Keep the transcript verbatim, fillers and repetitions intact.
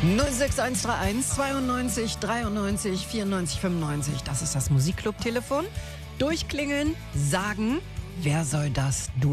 null sechs eins drei eins zweiundneunzig dreiundneunzig vierundneunzig fünfundneunzig. Das ist das Musikclub-Telefon. Durchklingeln, sagen, wer soll das? Du